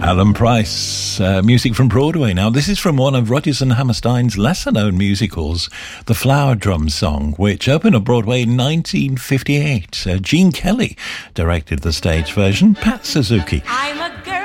Alan Price, music from Broadway. Now, this is from one of Rodgers and Hammerstein's lesser-known musicals, The Flower Drum Song, which opened on Broadway in 1958. Gene Kelly directed the stage version. Pat Suzuki